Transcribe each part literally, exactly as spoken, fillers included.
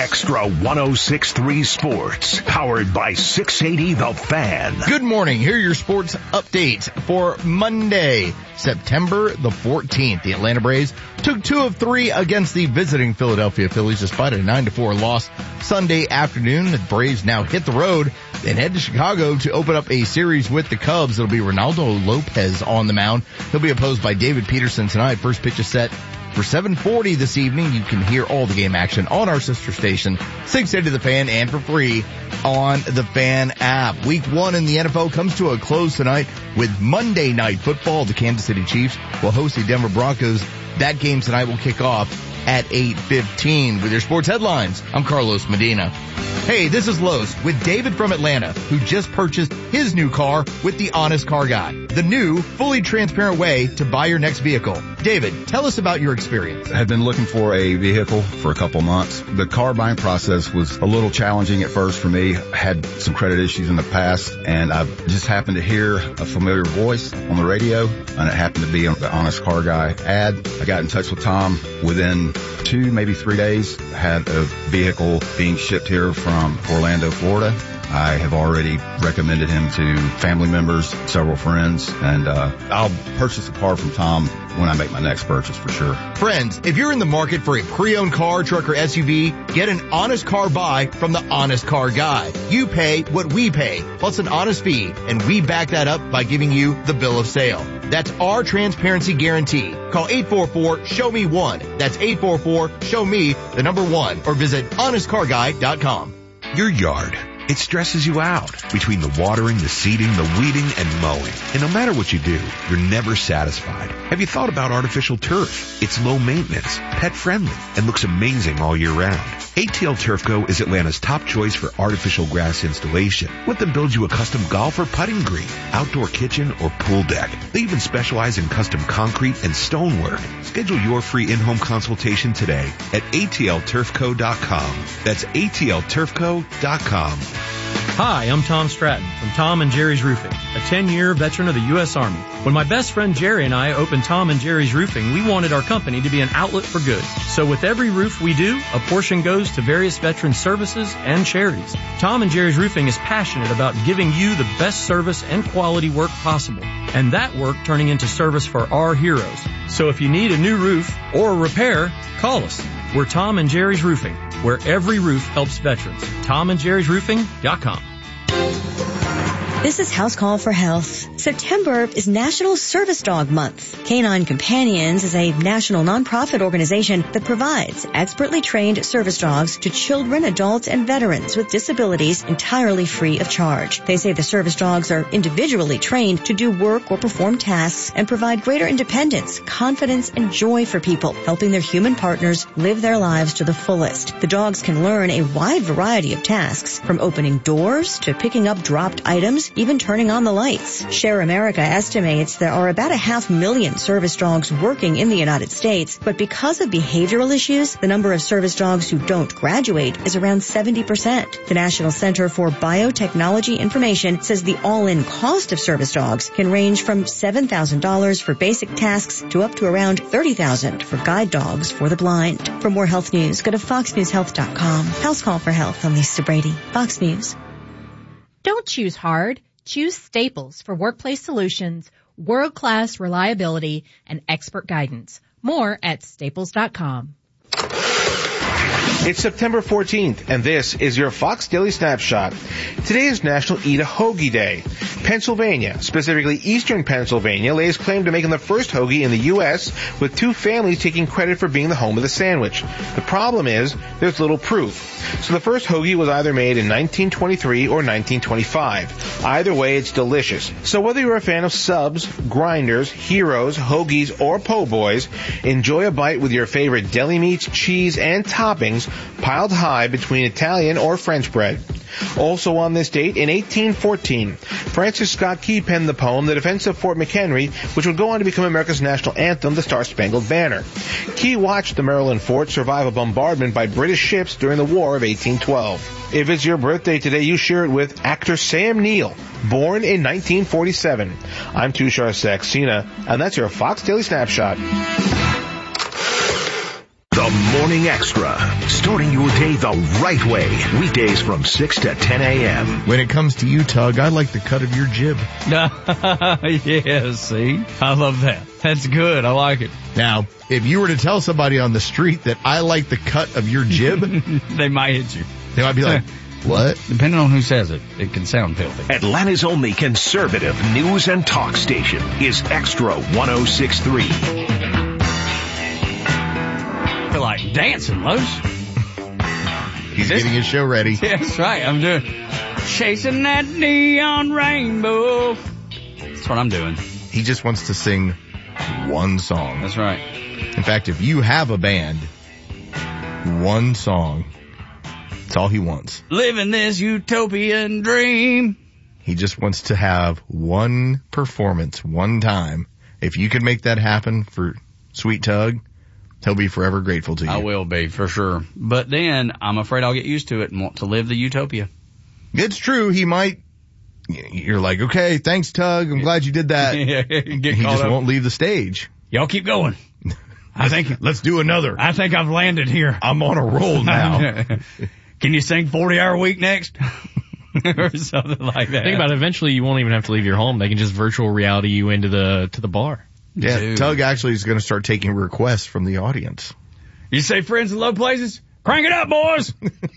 Extra one oh six point three Sports, powered by six eighty The Fan. Good morning. Here are your sports updates for Monday, September the fourteenth. The Atlanta Braves took two of three against the visiting Philadelphia Phillies despite a nine to four loss Sunday afternoon. The Braves now hit the road and head to Chicago to open up a series with the Cubs. It'll be Ronaldo Lopez on the mound. He'll be opposed by David Peterson tonight. First pitch is set for seven forty this evening. You can hear all the game action on our sister station, six eighty The Fan, and for free on the Fan app. Week one in the N F L comes to a close tonight with Monday Night Football. The Kansas City Chiefs will host the Denver Broncos. That game tonight will kick off at eight fifteen. With your sports headlines, I'm Carlos Medina. Hey, this is Los with David from Atlanta, who just purchased his new car with the Honest Car Guy, the new, fully transparent way to buy your next vehicle. David, tell us about your experience. I had been looking for a vehicle for a couple months. The car buying process was a little challenging at first for me. I had some credit issues in the past, and I just happened to hear a familiar voice on the radio, and it happened to be on the Honest Car Guy ad. I got in touch with Tom. Within two, maybe three days, I had a vehicle being shipped here from Orlando, Florida. I have already recommended him to family members, several friends, and uh I'll purchase a car from Tom when I make my next purchase for sure. Friends, if you're in the market for a pre-owned car, truck, or S U V, get an honest car buy from the Honest Car Guy. You pay what we pay, plus an honest fee, and we back that up by giving you the bill of sale. That's our transparency guarantee. Call eight four four, show me one. That's eight four four, show me the number one, or visit honest car guy dot com. Your yard. It stresses you out between the watering, the seeding, the weeding, and mowing. And no matter what you do, you're never satisfied. Have you thought about artificial turf? It's low maintenance, pet friendly, and looks amazing all year round. A T L Turf Co. is Atlanta's top choice for artificial grass installation. Let them build you a custom golf or putting green, outdoor kitchen, or pool deck. They even specialize in custom concrete and stonework. Schedule your free in-home consultation today at A T L turf co dot com. That's A T L turf co dot com. Hi, I'm Tom Stratton from Tom and Jerry's Roofing, a ten-year veteran of the U S Army. When my best friend Jerry and I opened Tom and Jerry's Roofing, we wanted our company to be an outlet for good. So with every roof we do, a portion goes to various veteran services and charities. Tom and Jerry's Roofing is passionate about giving you the best service and quality work possible, and that work turning into service for our heroes. So if you need a new roof or a repair, call us. We're Tom and Jerry's Roofing, where every roof helps veterans. tom and jerry's roofing dot com. This is House Call for Health. September is National Service Dog Month. Canine Companions is a national nonprofit organization that provides expertly trained service dogs to children, adults, and veterans with disabilities entirely free of charge. They say the service dogs are individually trained to do work or perform tasks and provide greater independence, confidence, and joy for people, helping their human partners live their lives to the fullest. The dogs can learn a wide variety of tasks, from opening doors to picking up dropped items, even turning on the lights. Share America estimates there are about a half million service dogs working in the United States, but because of behavioral issues, the number of service dogs who don't graduate is around seventy percent. The National Center for Biotechnology Information says the all-in cost of service dogs can range from seven thousand dollars for basic tasks to up to around thirty thousand dollars for guide dogs for the blind. For more health news, go to fox news health dot com. House Call for Health. I'm Lisa Brady, Fox News. Don't choose hard. Choose Staples for workplace solutions, world-class reliability, and expert guidance. More at staples dot com. It's September fourteenth, and this is your Fox Daily Snapshot. Today is National Eat a Hoagie Day. Pennsylvania, specifically Eastern Pennsylvania, lays claim to making the first hoagie in the U S, with two families taking credit for being the home of the sandwich. The problem is, there's little proof. So the first hoagie was either made in nineteen twenty-three or nineteen twenty-five. Either way, it's delicious. So whether you're a fan of subs, grinders, heroes, hoagies, or po' boys, enjoy a bite with your favorite deli meats, cheese, and toppings piled high between Italian or French bread. Also on this date, in eighteen fourteen, Francis Scott Key penned the poem The Defense of Fort McHenry, which would go on to become America's national anthem, the Star-Spangled Banner. Key watched the Maryland fort survive a bombardment by British ships during the War of eighteen twelve. If it's your birthday today, you share it with actor Sam Neill, born in nineteen forty-seven. I'm Tushar Saxena, and that's your Fox Daily Snapshot. The The Morning Extra, starting your day the right way. Weekdays from six to ten a.m. When it comes to you, Tug, I like the cut of your jib. Yeah, see? I love that. That's good. I like it. Now, if you were to tell somebody on the street that I like the cut of your jib, they might hit you. They might be like, what? Depending on who says it, it can sound filthy. Atlanta's only conservative news and talk station is Extra one oh six point three. I feel like dancing, Los. He's this, getting his show ready. Yeah, that's right. I'm doing chasing that neon rainbow. That's what I'm doing. He just wants to sing one song. That's right. In fact, if you have a band, one song, that's all he wants. Living this utopian dream. He just wants to have one performance, one time. If you could make that happen for Sweet Tug, he'll be forever grateful to you. I will be, for sure. But then I'm afraid I'll get used to it and want to live the utopia. It's true. He might. You're like, okay, thanks, Tug. I'm glad you did that. Yeah, he just up. won't leave the stage. Y'all keep going. I think. Let's do another. I think I've landed here. I'm on a roll now. Can you sing forty hour week next? Or something like that. Think about it. Eventually you won't even have to leave your home. They can just virtual reality you into the, to the bar. Yeah, Dude. Tug actually is going to start taking requests from the audience. You say friends in low places? Crank it up, boys!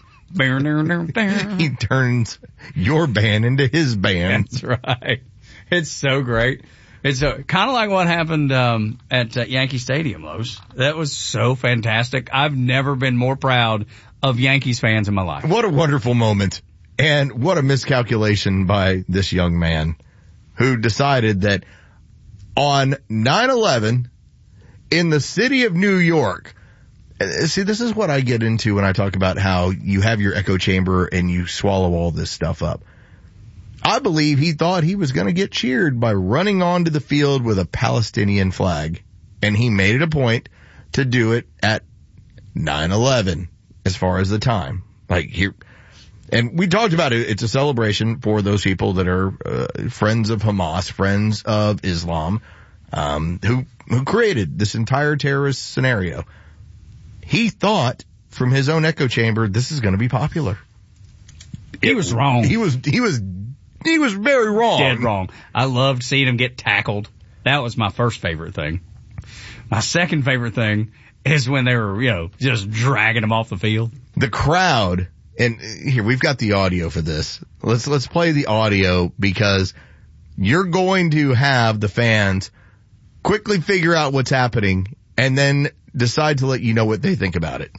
He turns your band into his band. That's right. It's so great. It's uh, kind of like what happened um, at uh, Yankee Stadium, Los. That was so fantastic. I've never been more proud of Yankees fans in my life. What a wonderful moment. And what a miscalculation by this young man who decided that on nine eleven in the city of New York. See, this is what I get into when I talk about how you have your echo chamber and you swallow all this stuff up. I believe he thought he was going to get cheered by running onto the field with a Palestinian flag. And he made it a point to do it at nine eleven as far as the time. Like here. And we talked about it. It's a celebration for those people that are uh, friends of Hamas, friends of Islam, um, who who created this entire terrorist scenario. He thought from his own echo chamber, this is going to be popular. He was wrong. He was he was he was very wrong. Dead wrong. I loved seeing him get tackled. That was my first favorite thing. My second favorite thing is when they were, you know, just dragging him off the field. The crowd. And here, we've got the audio for this. Let's, let's play the audio because you're going to have the fans quickly figure out what's happening and then decide to let you know what they think about it.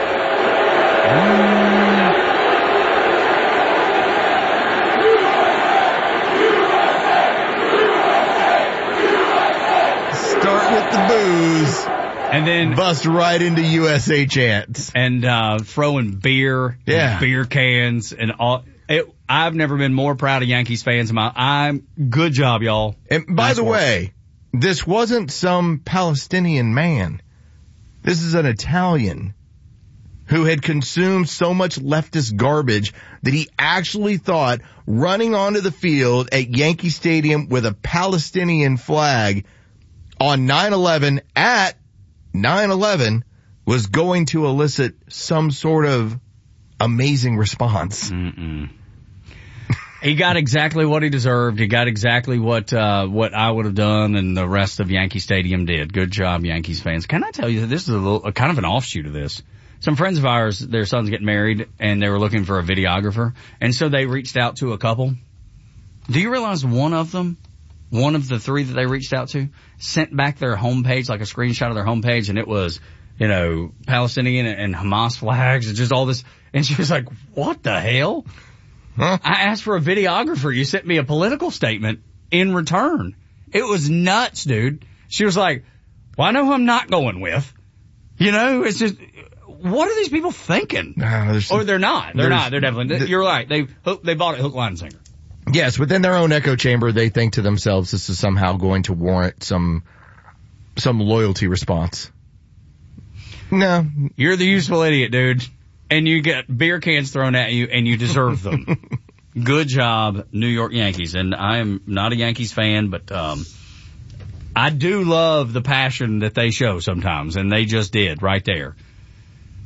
Start with the booze. And then bust right into U S A chants and uh throwing beer, yeah, and beer cans, and all. It, I've never been more proud of Yankees fans. In my, I'm good job, y'all. And by nice the work. way, this wasn't some Palestinian man. This is an Italian who had consumed so much leftist garbage that he actually thought running onto the field at Yankee Stadium with a Palestinian flag on nine eleven at nine eleven was going to elicit some sort of amazing response. Mm-mm. He got exactly what he deserved. He got exactly what uh what I would have done and the rest of Yankee Stadium did. Good job, Yankees fans. Can I tell you that this is a little a kind of an offshoot of this? Some friends of ours, their sons getting married and they were looking for a videographer, and so they reached out to a couple. Do you realize one of them, one of the three that they reached out to, sent back their homepage, like a screenshot of their homepage, and it was, you know, Palestinian and Hamas flags and just all this. And she was like, what the hell? Huh? I asked for a videographer. You sent me a political statement in return. It was nuts, dude. She was like, well, I know who I'm not going with. You know, it's just, what are these people thinking? Nah, or they're not. They're not. They're definitely, the, you're right. They, they bought it hook, line, and sinker. Yes, within their own echo chamber, they think to themselves, this is somehow going to warrant some, some loyalty response. No. You're the useful idiot, dude. And you get beer cans thrown at you, and you deserve them. Good job, New York Yankees. And I am not a Yankees fan, but um I do love the passion that they show sometimes, and they just did right there.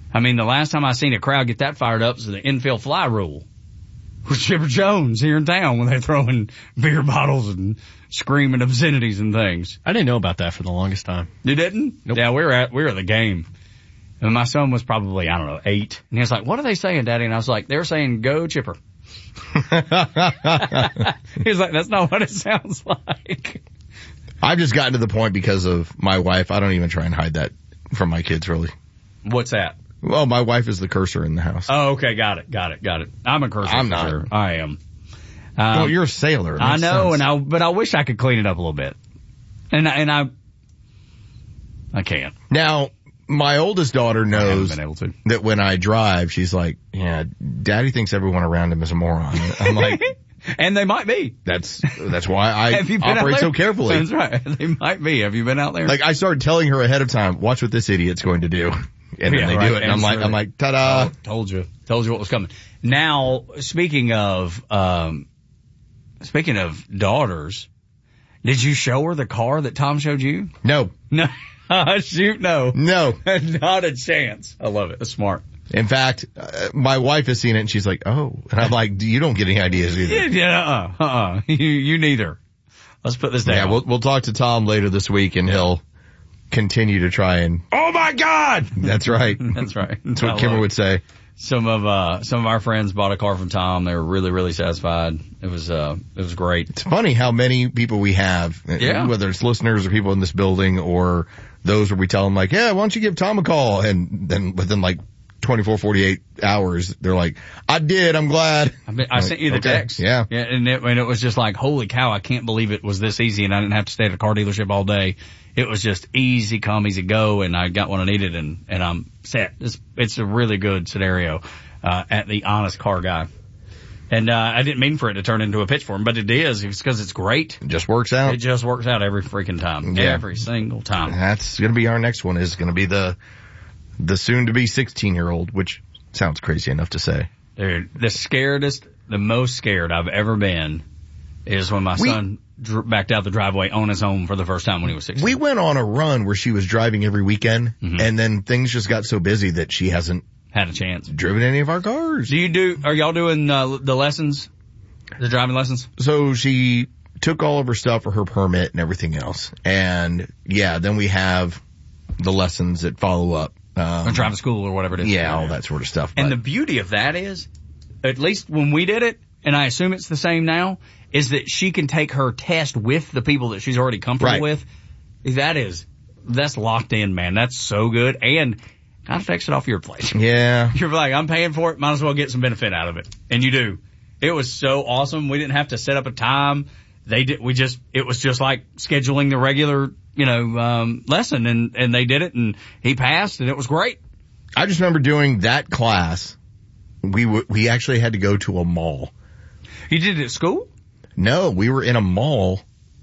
I mean, the last time I seen a crowd get that fired up was the infield fly rule with Chipper Jones here in town when they're throwing beer bottles and screaming obscenities and things. I didn't know about that for the longest time. You didn't? Nope. Yeah, we were at, we were at the game. And my son was probably, I don't know, eight. And he was like, what are they saying, Daddy? And I was like, they're saying, go Chipper. He was like, that's not what it sounds like. I've just gotten to the point because of my wife. I don't even try and hide that from my kids, really. What's that? Well, my wife is the cursor in the house. Oh, okay. Got it. Got it. Got it. I'm a cursor. I'm not. Sure. I am. Um, well, you're a sailor. I know, sense. and I, but I wish I could clean it up a little bit. And, I- and I, I can't. Now, my oldest daughter I haven't knows been able to. that when I drive, she's like, yeah, Daddy thinks everyone around him is a moron. I'm like, and they might be. that's, that's why I Have you been out operate there? so carefully. That's right. They might be. Have you been out there? Like, I started telling her ahead of time, watch what this idiot's going to do. And Yeah, then they right. do it. And I'm like, Absolutely. I'm like, ta-da. Oh, told you. Told you what was coming. Now, speaking of, um, speaking of daughters, did you show her the car that Tom showed you? No, No. Shoot, no. no. Not a chance. I love it. That's smart. In fact, uh, my wife has seen it and she's like, oh. And I'm like, you don't get any ideas either. Yeah, uh-uh, uh-uh. You, you neither. Let's put this down. Yeah, we'll, we'll talk to Tom later this week and he'll continue to try and, Oh my God! that's right. That's right. That's I what love Kimmer it. would say. Some of, uh, some of our friends bought a car from Tom. They were really, really satisfied. It was, uh, it was great. It's funny how many people we have, Yeah. whether it's listeners or people in this building or those where we tell them like, yeah, why don't you give Tom a call? And then within like twenty-four, forty-eight hours, they're like, I did, I'm glad. I, mean, I Like, sent you the okay, text. yeah. Yeah. And it, and it was just like, holy cow, I can't believe it was this easy and I didn't have to stay at a car dealership all day. It was just easy come, easy go, and I got what I needed and, and I'm set. It's, it's a really good scenario, uh, at the Honest Car Guy. And, uh, I didn't mean for it to turn into a pitch for him, but it is. It's because it's great. It just works out. It just works out every freaking time. Yeah. Every single time. That's going to be our next one is going to be the, the soon to be sixteen year old, which sounds crazy enough to say. Dude, the scaredest, the most scared I've ever been is when my We- son dr- backed out the driveway on his own for the first time when he was sixteen. We went on a run where she was driving every weekend Mhm. and then things just got so busy that she hasn't Had a chance. driven any of our cars. Do you do, are y'all doing, uh, the lessons? The driving lessons? So she took all of her stuff for her permit and everything else. And yeah, then we have the lessons that follow up. Um, Or driving school or whatever it is. yeah, all that sort of stuff. And but- the beauty of that is, at least when we did it, and I assume it's the same now, is that she can take her test with the people that she's already comfortable Right. with. That is, that's locked in, man. That's so good. And kind of takes it off your plate. yeah. You're like, I'm paying for it, might as well get some benefit out of it. And you do. It was so awesome. We didn't have to set up a time. They did, we just, it was just like scheduling the regular, you know, um, lesson and, and they did it and he passed and it was great. I just remember doing that class. We w- we actually had to go to a mall. You did it at school? No, we were in a mall,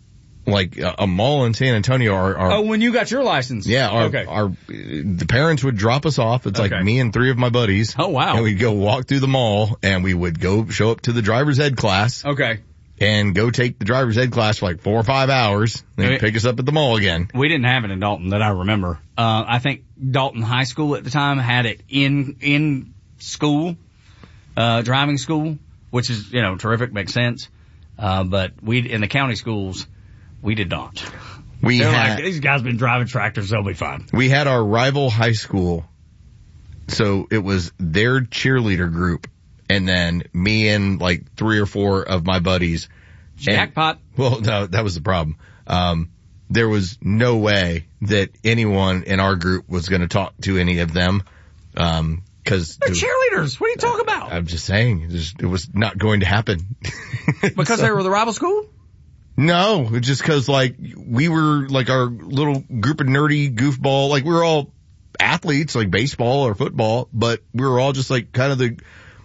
like a, a mall in San Antonio. Our, our Oh, when you got your license. yeah, our, Okay. our, the parents would drop us off. It's Okay. like me and three of my buddies. Oh, wow. And we'd go walk through the mall and we would go show up to the driver's ed class Okay. and go take the driver's ed class for like four or five hours. Then Okay. pick us up at the mall again. We didn't have it in Dalton that I remember. Uh, I think Dalton High School at the time had it in, in school, uh, driving school, which is, you know, terrific, makes sense. Uh, but we, in the county schools, we did not. We They're had, like, these guys been driving tractors, they'll be fine. we had our rival high school. So it was their cheerleader group and then me and like three or four of my buddies. And- Jackpot. well, no, that was the problem. Um, there was no way that anyone in our group was going to talk to any of them. Um, cause They're it was- cheerleaders. What are you talking about? I'm just saying, it, just, it was not going to happen. Because they were the rival school? No, it's just cause like we were like our little group of nerdy goofball, like we were all athletes like baseball or football, but we were all just like kind of the,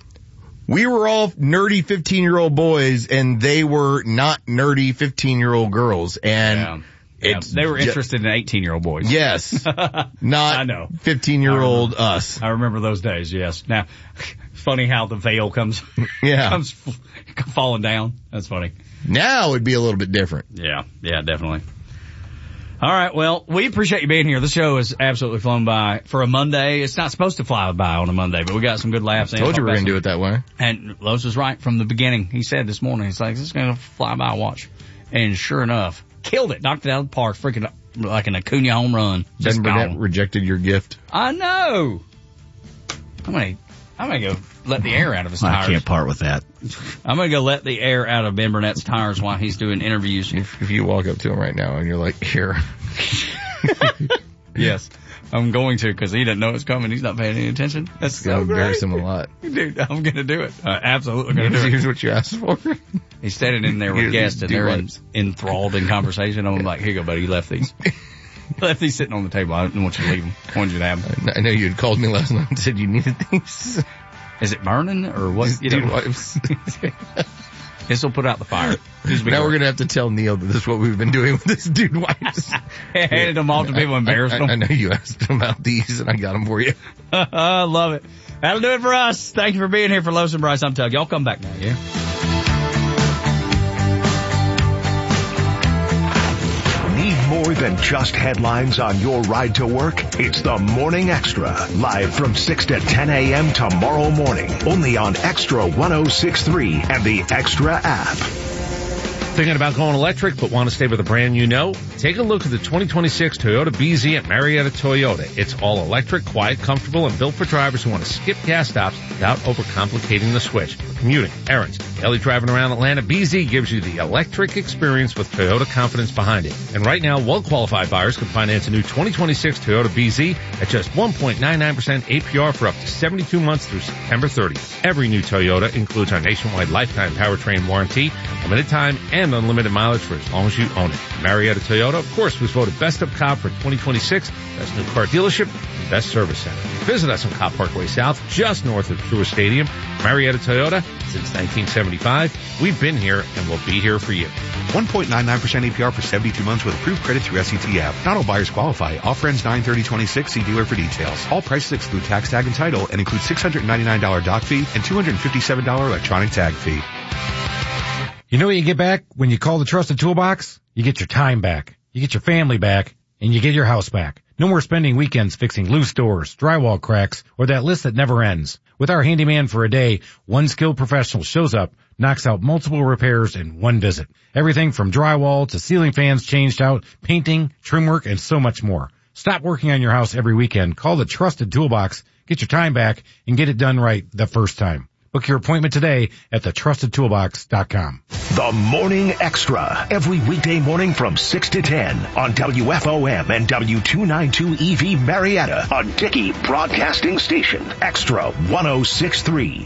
we were all nerdy fifteen year old boys and they were not nerdy fifteen year old girls. And Yeah. Yeah, it's they were ju- interested in eighteen year old boys. Yes. Not I know. fifteen year old us. I remember those days, yes. Now, funny how the veil comes, Yeah. comes falling down. That's funny. Now it'd be a little bit different. Yeah, yeah, definitely. All right, well, we appreciate you being here. The show has absolutely flown by for a Monday. It's not supposed to fly by on a Monday, but we got some good laughs. I told you we were going to do it that way. And Los was right from the beginning. He said this morning, he's like, this is going to fly by, watch. And sure enough, killed it, knocked it out of the park, freaking like an Acuna home run. Ben Burnett rejected your gift. I know. I'm going to, I'm going to go let the air out of his tires. I can't part with that. I'm going to go let the air out of Ben Burnett's tires while he's doing interviews. If, if you walk up to him right now and you're like, here. Yes, I'm going to, because he doesn't know it's coming. He's not paying any attention. That's so going to great. embarrass him a lot. Dude, I'm going to do it. Uh, absolutely going to do it. Here's what you asked for. He's standing in there with guests, and they're in, enthralled in conversation. I'm like, here you go, buddy. You left these. Left these sitting on the table. I didn't want you to leave them. I wanted you to have them. I know you had called me last night and said you needed these. Is it burning or what? You Dude know, wipes. this will put out the fire. Now we're going to have to tell Neil that this is what we've been doing with this dude wipes. Handed them off to people, embarrassed I, I, them. I know you asked him about these and I got them for you. I love it. That'll do it for us. Thank you for being here for Los and Bryce. I'm Tug. Y'all come back now, yeah? Need more than just headlines on your ride to work? It's the Morning Extra, live from six to ten a.m. tomorrow morning, only on Extra one oh six point three and the Extra app. Thinking about going electric but want to stay with a brand you know? Take a look at the twenty twenty-six Toyota B Z at Marietta Toyota. It's all electric, quiet, comfortable, and built for drivers who want to skip gas stops without overcomplicating the switch. For commuting, errands, daily driving around Atlanta, B Z gives you the electric experience with Toyota confidence behind it. And right now, well-qualified buyers can finance a new twenty twenty-six Toyota B Z at just one point nine nine percent A P R for up to seventy-two months through September thirtieth. Every new Toyota includes our nationwide lifetime powertrain warranty, limited time, and unlimited mileage for as long as you own it. Marietta Toyota, of course, was voted Best of Cobb for twenty twenty-six, Best New Car Dealership, and Best Service Center. Visit us on Cobb Parkway South, just north of Truist Stadium. Marietta Toyota, since nineteen seventy-five. We've been here and we'll be here for you. one point nine nine percent A P R for seventy-two months with approved credit through S E T app. Not all buyers qualify. Offer ends nine thirty twenty-six. See dealer for details. All prices exclude tax, tag, and title and include six hundred ninety-nine dollars dock fee and two hundred fifty-seven dollars electronic tag fee. You know what you get back when you call the Trusted Toolbox? You get your time back, you get your family back, and you get your house back. No more spending weekends fixing loose doors, drywall cracks, or that list that never ends. With our handyman for a day, one skilled professional shows up, knocks out multiple repairs in one visit. Everything from drywall to ceiling fans changed out, painting, trim work, and so much more. Stop working on your house every weekend. Call the Trusted Toolbox, get your time back, and get it done right the first time. Book your appointment today at the trusted toolbox dot com. The Morning Extra, every weekday morning from six to ten on W F O M and W two ninety-two E V Marietta, a Dickey Broadcasting Station. Extra one oh six point three.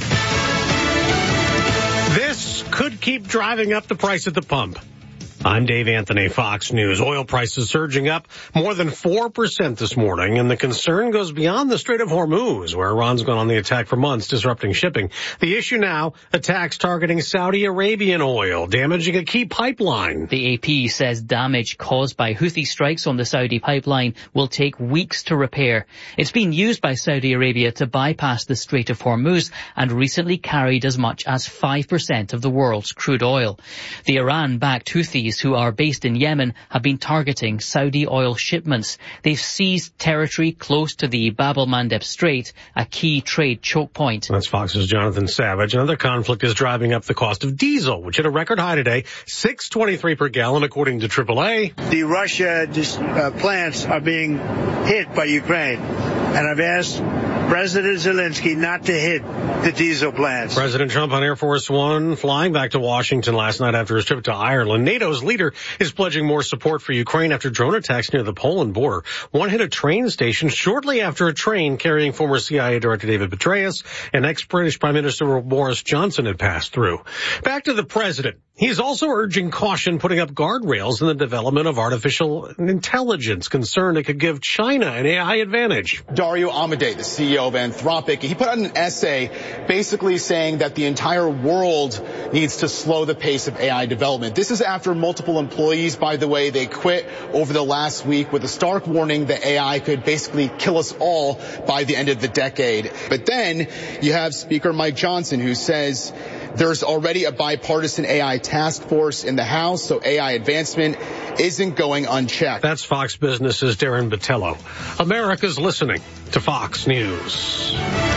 This could keep driving up the price at the pump. I'm Dave Anthony, Fox News. Oil prices surging up more than four percent this morning, and the concern goes beyond the Strait of Hormuz, where Iran's gone on the attack for months, disrupting shipping. The issue now, attacks targeting Saudi Arabian oil, damaging a key pipeline. The A P says damage caused by Houthi strikes on the Saudi pipeline will take weeks to repair. It's been used by Saudi Arabia to bypass the Strait of Hormuz and recently carried as much as five percent of the world's crude oil. The Iran-backed Houthis, who are based in Yemen, have been targeting Saudi oil shipments. They've seized territory close to the Bab el-Mandeb Strait, a key trade choke point. That's Fox's Jonathan Savage. Another conflict is driving up the cost of diesel, which hit a record high today, six twenty-three per gallon, according to triple A. The Russia uh, plants are being hit by Ukraine, and I've asked President Zelensky not to hit the diesel plants. President Trump on Air Force One flying back to Washington last night after his trip to Ireland. NATO's leader is pledging more support for Ukraine after drone attacks near the Poland border. One hit a train station shortly after a train carrying former C I A Director David Petraeus and ex-British Prime Minister Boris Johnson had passed through. Back to the president. He's also urging caution, putting up guardrails in the development of artificial intelligence, concerned it could give China an A I advantage. Dario Amodei, the C E O of Anthropic, he put out an essay basically saying that the entire world needs to slow the pace of A I development. This is after multiple employees, by the way, they quit over the last week with a stark warning that A I could basically kill us all by the end of the decade. But then you have Speaker Mike Johnson, who says There's already a bipartisan A I task force in the House, so A I advancement isn't going unchecked. That's Fox Business's Darren Botello. America's listening to Fox News.